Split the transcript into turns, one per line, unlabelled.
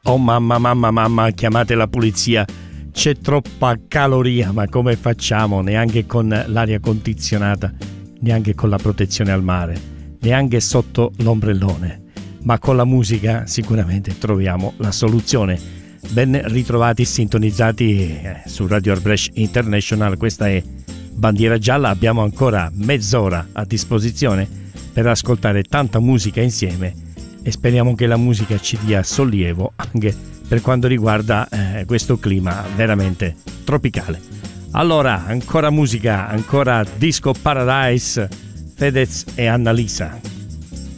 Oh mamma, mamma, mamma, chiamate la polizia, c'è troppa caloria, ma come facciamo? Neanche con l'aria condizionata, neanche con la protezione al mare, neanche sotto l'ombrellone, ma con la musica sicuramente troviamo la soluzione. Ben ritrovati, sintonizzati su Radio Art Brescia International, questa è Bandiera Gialla, abbiamo ancora mezz'ora a disposizione per ascoltare tanta musica insieme e speriamo che la musica ci dia sollievo anche per quanto riguarda questo clima veramente tropicale. Allora, ancora musica, ancora Disco Paradise, Fedez e Annalisa.